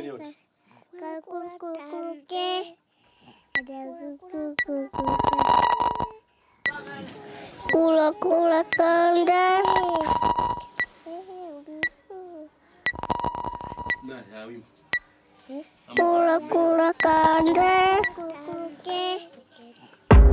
Imbeni yote. Kula kula kanda. Nani ya wimbo? Kula kula kanda.